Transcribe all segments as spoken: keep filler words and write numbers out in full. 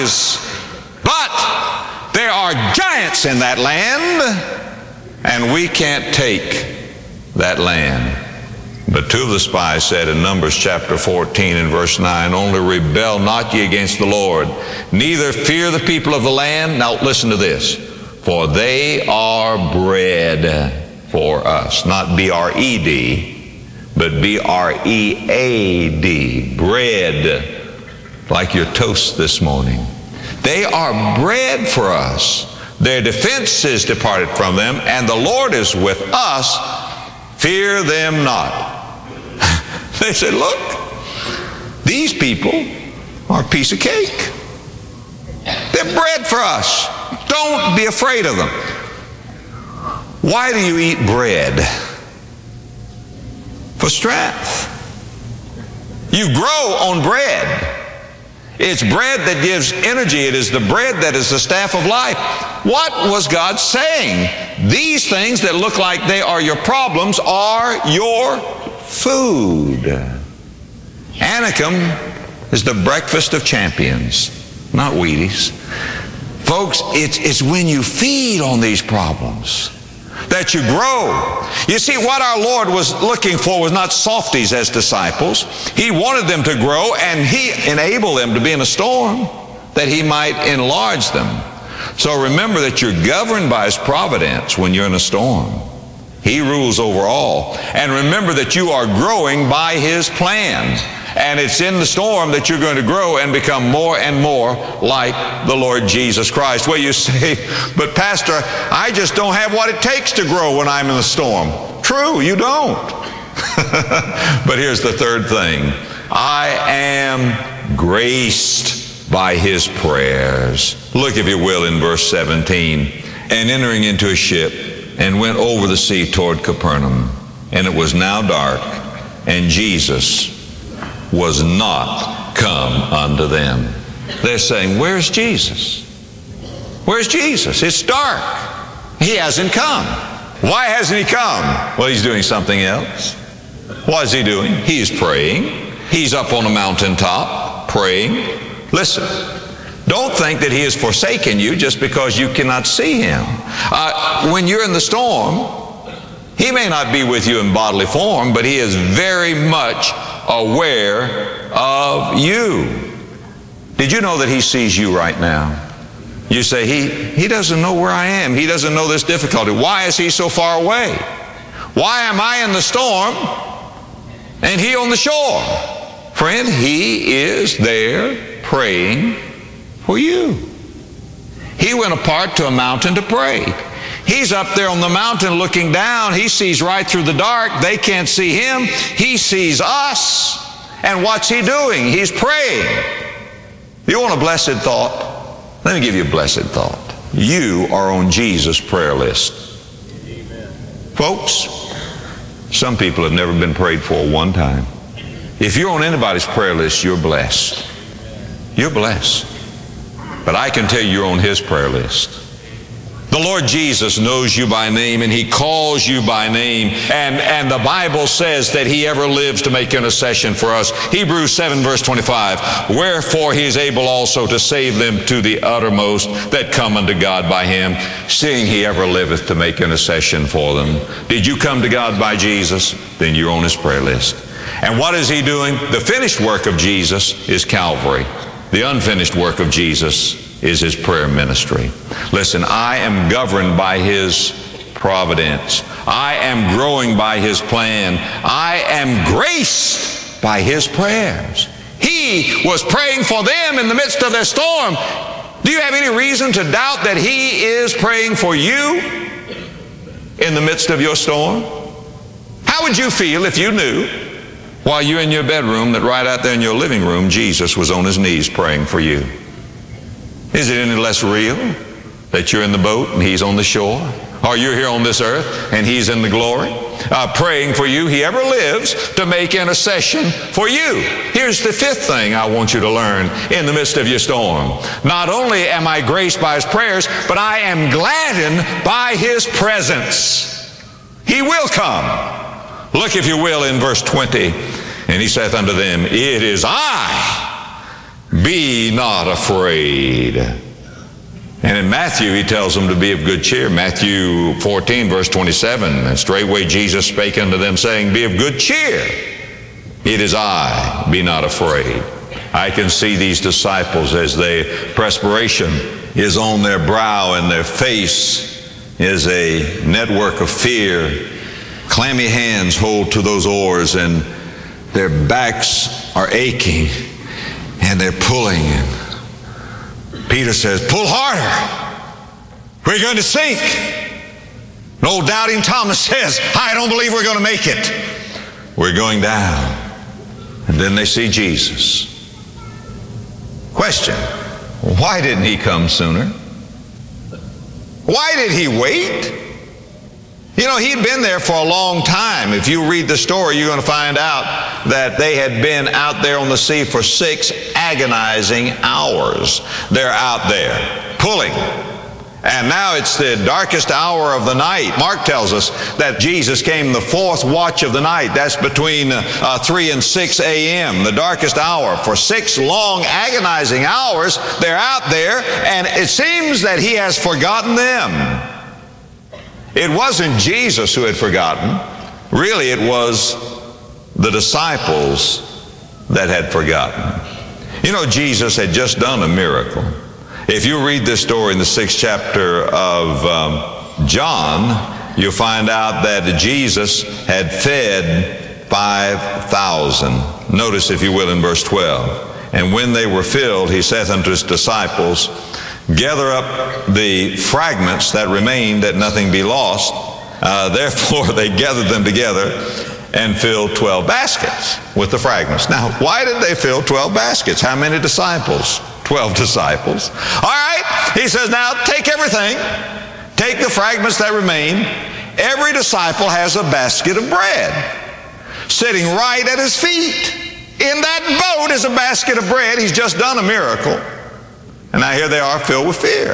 But there are giants in that land, and we can't take that land. But two of the spies said in Numbers chapter fourteen and verse nine, only rebel not ye against the Lord, neither fear the people of the land. Now listen to this. For they are bread for us. Not B R E D, but B R E A D. Bread, like your toast this morning. They are bread for us. Their defense is departed from them, and the Lord is with us. Fear them not. They said, look, these people are a piece of cake. They're bread for us. Don't be afraid of them. Why do you eat bread? For strength. You grow on bread. It's bread that gives energy. It is the bread that is the staff of life. What was God saying? These things that look like they are your problems are your food. Anakim is the breakfast of champions, not Wheaties. Folks, it's, it's when you feed on these problems that you grow. You see, what our Lord was looking for was not softies as disciples. He wanted them to grow, and He enabled them to be in a storm that He might enlarge them. So remember that you're governed by His providence when you're in a storm. He rules over all. And remember that you are growing by His plan. And it's in the storm that you're going to grow and become more and more like the Lord Jesus Christ. Well, you say, but Pastor, I just don't have what it takes to grow when I'm in the storm. True, you don't. But here's the third thing. I am graced by His prayers. Look, if you will, in verse seventeen. And entering into a ship, and went over the sea toward Capernaum. And it was now dark, and Jesus was not come unto them. They're saying, where's Jesus? Where's Jesus? It's dark. He hasn't come. Why hasn't He come? Well, He's doing something else. What is He doing? He's praying. He's up on a mountaintop praying. Listen, don't think that He has forsaken you just because you cannot see Him. Uh, when you're in the storm, He may not be with you in bodily form, but He is very much aware of you. Did you know that He sees you right now? You say, he, he doesn't know where I am. He doesn't know this difficulty. Why is He so far away? Why am I in the storm and He on the shore? Friend, He is there praying for you. He went apart to a mountain to pray. He's up there on the mountain looking down. He sees right through the dark. They can't see Him. He sees us. And what's He doing? He's praying. You want a blessed thought? Let me give you a blessed thought. You are on Jesus' prayer list. Amen. Folks, some people have never been prayed for one time. If you're on anybody's prayer list, you're blessed. You're blessed. But I can tell you you're on His prayer list. The Lord Jesus knows you by name, and He calls you by name. And, and the Bible says that He ever lives to make intercession for us. Hebrews seven verse twenty-five. Wherefore He is able also to save them to the uttermost that come unto God by Him, seeing He ever liveth to make intercession for them. Did you come to God by Jesus? Then you're on His prayer list. And what is He doing? The finished work of Jesus is Calvary. The unfinished work of Jesus is His prayer ministry. Listen, I am governed by His providence. I am growing by His plan. I am graced by His prayers. He was praying for them in the midst of their storm. Do you have any reason to doubt that He is praying for you in the midst of your storm? How would you feel if you knew while you're in your bedroom that right out there in your living room, Jesus was on His knees praying for you? Is it any less real that you're in the boat and He's on the shore? Or you're here on this earth and He's in the glory? Uh, praying for you. He ever lives to make intercession for you. Here's the fifth thing I want you to learn in the midst of your storm. Not only am I graced by His prayers, but I am gladdened by His presence. He will come. Look, if you will, in verse twenty. And He saith unto them, it is I. be not afraid. And in Matthew, he tells them to be of good cheer. Matthew fourteen, verse twenty-seven, and straightway Jesus spake unto them, saying, be of good cheer. It is I, be not afraid. I can see these disciples as they, perspiration is on their brow and their face is a network of fear. Clammy hands hold to those oars and their backs are aching and they're pulling. Peter says, pull harder. We're going to sink. And old doubting Thomas says, I don't believe we're going to make it. We're going down. And then they see Jesus. Question, why didn't he come sooner? Why did he wait? You know, he'd been there for a long time. If you read the story, you're going to find out that they had been out there on the sea for six agonizing hours. They're out there pulling. And now it's the darkest hour of the night. Mark tells us that Jesus came the fourth watch of the night. That's between uh, three and six a.m., the darkest hour. For six long, agonizing hours, they're out there, and it seems that he has forgotten them. It wasn't Jesus who had forgotten. Really, it was the disciples that had forgotten. You know, Jesus had just done a miracle. If you read this story in the sixth chapter of um, John, you'll find out that Jesus had fed five thousand. Notice, if you will, in verse twelve. And when they were filled, he saith unto his disciples, gather up the fragments that remained, that nothing be lost. Uh, therefore they gathered them together and filled twelve baskets with the fragments. Now, why did they fill twelve baskets? How many disciples? Twelve disciples. All right, he says, now take everything. Take the fragments that remain. Every disciple has a basket of bread sitting right at his feet. In that boat is a basket of bread. He's just done a miracle. And now here they are, filled with fear.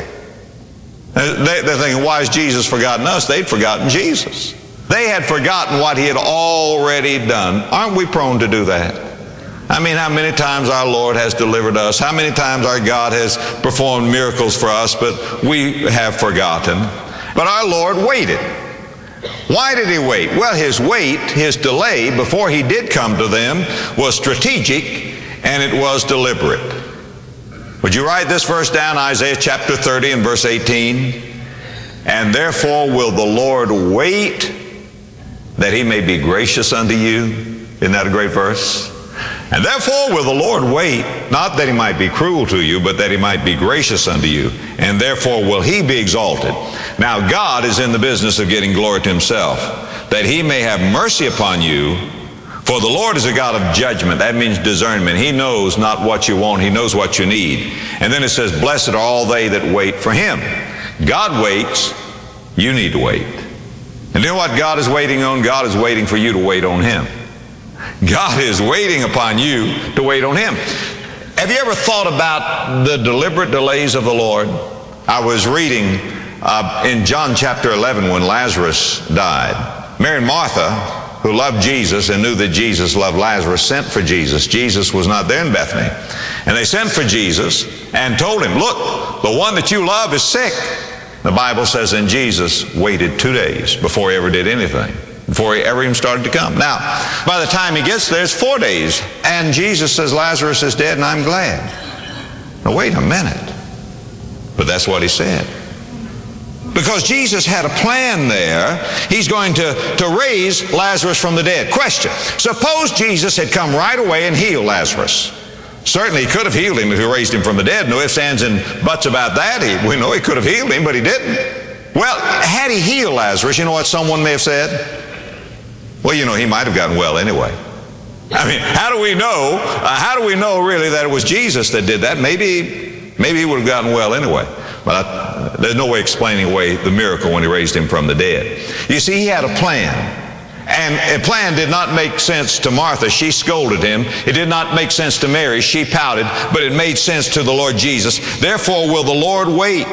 They're thinking, why has Jesus forgotten us? They'd forgotten Jesus. They had forgotten what he had already done. Aren't we prone to do that? I mean, how many times our Lord has delivered us, how many times our God has performed miracles for us, but we have forgotten. But our Lord waited. Why did he wait? Well, his wait, his delay before he did come to them was strategic and it was deliberate. Would you write this verse down, Isaiah chapter thirty and verse eighteen? And therefore will the Lord wait that he may be gracious unto you. Isn't that a great verse? And therefore will the Lord wait, not that he might be cruel to you, but that he might be gracious unto you. And therefore will he be exalted. Now God is in the business of getting glory to himself, that he may have mercy upon you. For the Lord is a God of judgment. That means discernment. He knows not what you want. He knows what you need. And then it says, blessed are all they that wait for him. God waits. You need to wait. And you know what God is waiting on? God is waiting for you to wait on him. God is waiting upon you to wait on him. Have you ever thought about the deliberate delays of the Lord? I was reading uh, in John chapter eleven when Lazarus died. Mary and Martha, who loved Jesus and knew that Jesus loved Lazarus, sent for Jesus. Jesus was not there in Bethany. And they sent for Jesus and told him, look, the one that you love is sick. The Bible says, and Jesus waited two days before he ever did anything, before he ever even started to come. Now, by the time he gets there, it's four days. And Jesus says, Lazarus is dead and I'm glad. Now, wait a minute. But that's what he said. Because Jesus had a plan there. He's going to, to raise Lazarus from the dead. Question, suppose Jesus had come right away and healed Lazarus. Certainly he could have healed him if he raised him from the dead. No ifs, ands, and buts about that. He, we know he could have healed him, but he didn't. Well, had he healed Lazarus, you know what someone may have said? Well, you know, he might have gotten well anyway. I mean, how do we know, uh, how do we know really that it was Jesus that did that? Maybe, maybe he would have gotten well anyway. But I, there's no way explaining away the miracle when he raised him from the dead. You see, he had a plan. And a plan did not make sense to Martha. She scolded him. It did not make sense to Mary. She pouted. But it made sense to the Lord Jesus. Therefore will the Lord wait.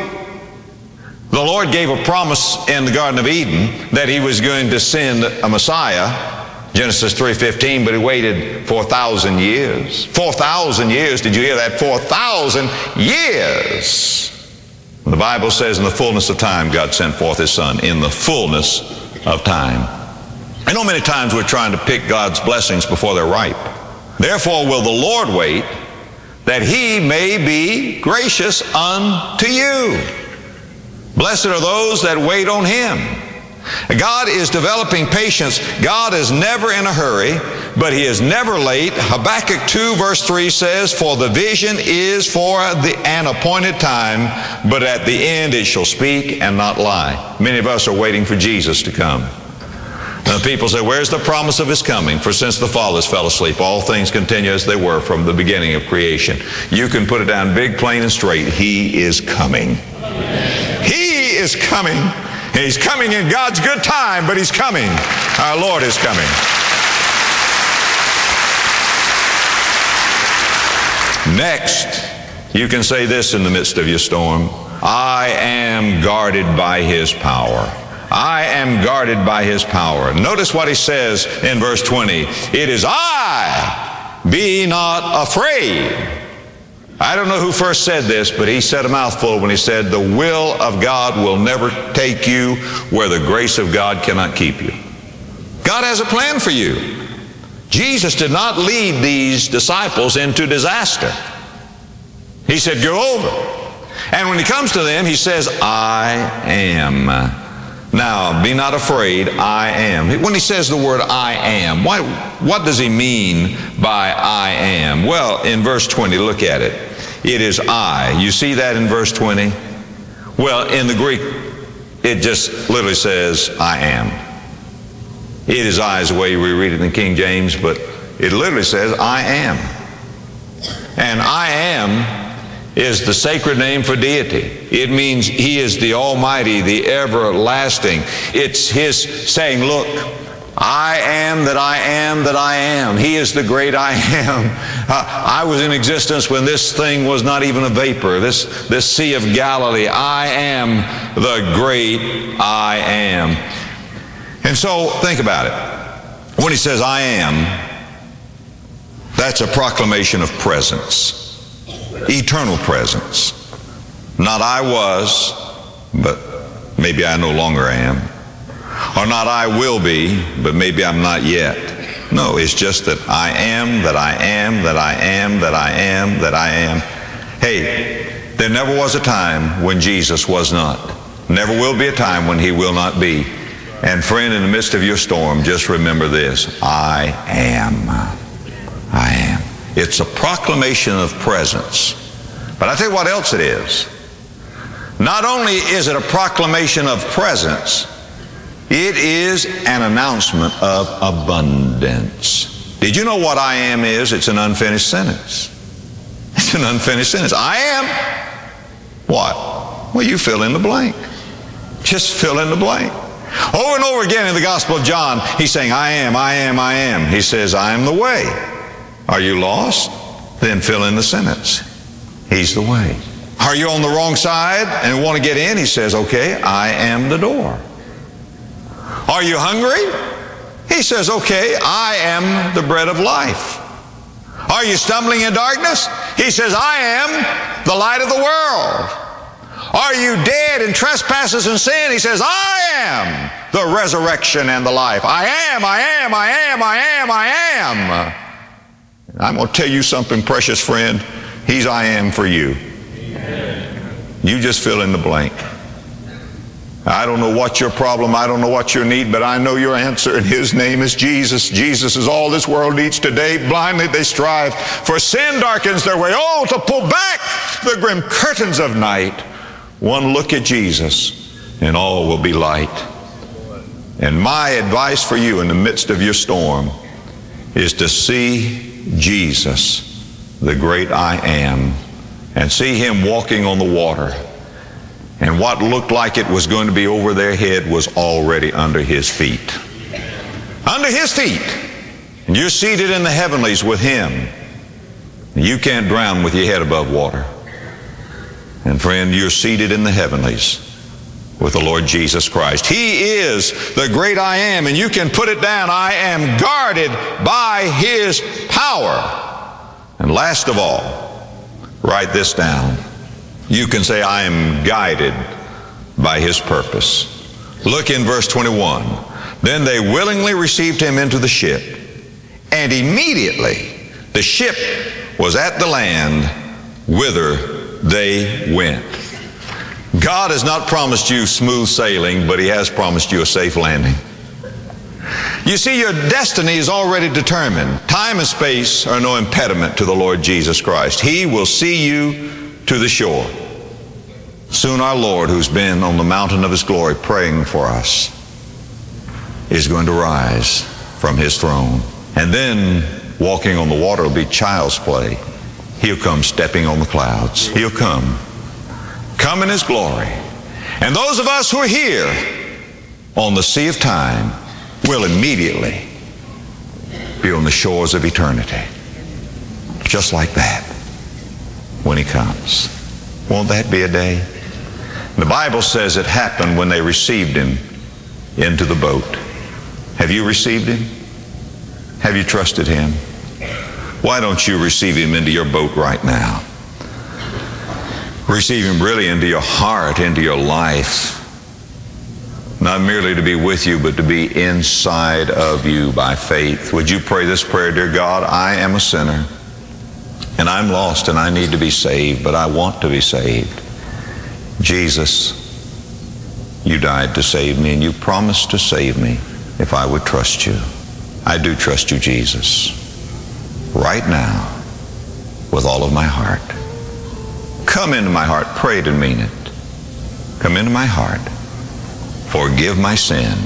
The Lord gave a promise in the Garden of Eden that he was going to send a Messiah Genesis three fifteen, but he waited four thousand years. four thousand years, did you hear that? four thousand years. The Bible says in the fullness of time, God sent forth His Son. In the fullness of time. I know many times we're trying to pick God's blessings before they're ripe. Therefore will the Lord wait, that He may be gracious unto you. Blessed are those that wait on Him. God is developing patience. God is never in a hurry, but He is never late. Habakkuk two verse three says, for the vision is for the, an appointed time, but at the end it shall speak and not lie. Many of us are waiting for Jesus to come. Now people say, where's the promise of His coming? For since the fathers fell asleep, all things continue as they were from the beginning of creation. You can put it down big, plain, and straight. He is coming. He is coming. He's coming in God's good time, but He's coming. Our Lord is coming. Next, you can say this in the midst of your storm. I am guarded by His power. I am guarded by His power. Notice what He says in verse twenty. It is I, be not afraid. I don't know who first said this, but he said a mouthful when he said, the will of God will never take you where the grace of God cannot keep you. God has a plan for you. Jesus did not lead these disciples into disaster. He said, go over. And when He comes to them, He says, I am. Now, be not afraid, I am. When He says the word I am, why, what does He mean by I am? Well, in verse twenty, look at it. It is I. You see that in verse twenty? Well, in the Greek, it just literally says, I am. It is I is the way we read it in King James, but it literally says, I am. And I am is the sacred name for deity. It means He is the Almighty, the everlasting. It's His saying, look, I am that I am that I am. He is the great I am. Uh, I was in existence when this thing was not even a vapor, this, this Sea of Galilee. I am the great I am. And so, think about it. When He says I am, that's a proclamation of presence. Eternal presence. Not I was, but maybe I no longer am. Or not I will be, but maybe I'm not yet. No, it's just that I am, that I am, that I am, that I am, that I am. Hey, there never was a time when Jesus was not. Never will be a time when He will not be. And friend, in the midst of your storm, just remember this. I am. I am. It's a proclamation of presence. But I tell you what else it is. Not only is it a proclamation of presence, it is an announcement of abundance. Did you know what I am is? It's an unfinished sentence. It's an unfinished sentence. I am what? Well, you fill in the blank. Just fill in the blank. Over and over again in the Gospel of John, He's saying, I am, I am, I am. He says, I am the way. Are you lost? Then fill in the sentence. He's the way. Are you on the wrong side and want to get in? He says, okay, I am the door. Are you hungry? He says, okay, I am the bread of life. Are you stumbling in darkness? He says, I am the light of the world. Are you dead in trespasses and sin? He says, I am the resurrection and the life. I am, I am, I am, I am, I am. I'm going to tell you something, precious friend. He's I am for you. You just fill in the blank. I don't know what your problem, I don't know what your need, but I know your answer, and His name is Jesus. Jesus is all this world needs today. Blindly they strive, for sin darkens their way. Oh, to pull back the grim curtains of night. One look at Jesus, and all will be light. And my advice for you in the midst of your storm is to see Jesus, the great I am, and see Him walking on the water. And what looked like it was going to be over their head was already under His feet. Under His feet. And you're seated in the heavenlies with Him. You can't drown with your head above water. And friend, you're seated in the heavenlies. with the Lord Jesus Christ. He is the great I am, and you can put it down. I am guarded by His power. And last of all, write this down. You can say, I am guided by His purpose. Look in verse twenty-one. Then they willingly received Him into the ship, and immediately the ship was at the land whither they went. God has not promised you smooth sailing, but He has promised you a safe landing. You see, your destiny is already determined. Time and space are no impediment to the Lord Jesus Christ. He will see you to the shore. Soon our Lord, who's been on the mountain of His glory praying for us, is going to rise from His throne. And then walking on the water will be child's play. He'll come stepping on the clouds. He'll come. Come in His glory. And those of us who are here on the sea of time will immediately be on the shores of eternity. Just like that, when He comes. Won't that be a day? The Bible says it happened when they received Him into the boat. Have you received Him? Have you trusted Him? Why don't you receive Him into your boat right now? Receive Him really into your heart, into your life. Not merely to be with you, but to be inside of you by faith. Would you pray this prayer? Dear God, I am a sinner, and I'm lost, and I need to be saved, but I want to be saved. Jesus, You died to save me, and You promised to save me if I would trust You. I do trust You, Jesus, right now, with all of my heart. Come into my heart. Pray it and mean it. Come into my heart. Forgive my sin.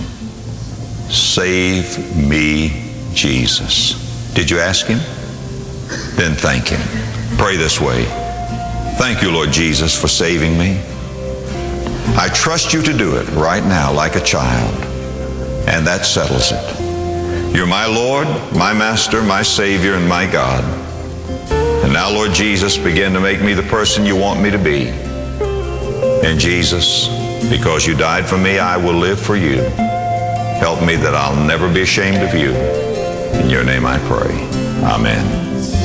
Save me, Jesus. Did you ask Him? Then thank Him. Pray this way. Thank You, Lord Jesus, for saving me. I trust You to do it right now like a child, and that settles it. You're my Lord, my Master, my Savior, and my God. And now, Lord Jesus, begin to make me the person You want me to be. And Jesus, because You died for me, I will live for You. Help me that I'll never be ashamed of You. In Your name I pray. Amen.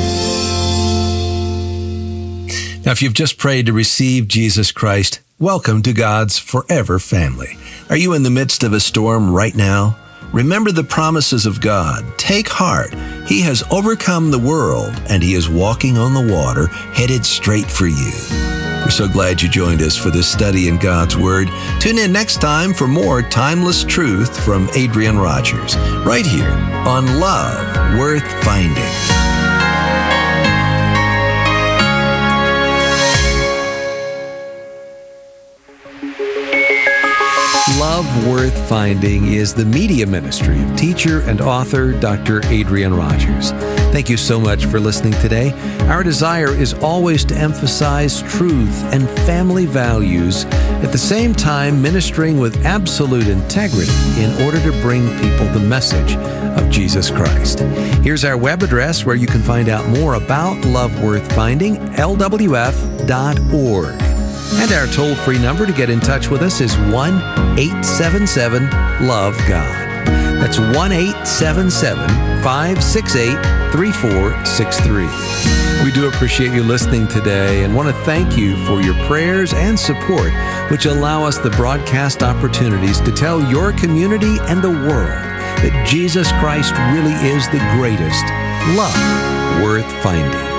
Now, if you've just prayed to receive Jesus Christ, welcome to God's forever family. Are you in the midst of a storm right now? Remember the promises of God. Take heart. He has overcome the world, and He is walking on the water, headed straight for you. We're so glad you joined us for this study in God's Word. Tune in next time for more timeless truth from Adrian Rogers, right here on Love Worth Finding. Love Worth Finding is the media ministry of teacher and author Doctor Adrian Rogers. Thank you so much for listening today. Our desire is always to emphasize truth and family values, at the same time ministering with absolute integrity in order to bring people the message of Jesus Christ. Here's our web address where you can find out more about Love Worth Finding, L W F dot org. And our toll-free number to get in touch with us is one eight seven seven love God. That's one eight seven seven five six eight three four six three. We do appreciate you listening today and want to thank you for your prayers and support, which allow us the broadcast opportunities to tell your community and the world that Jesus Christ really is the greatest love worth finding.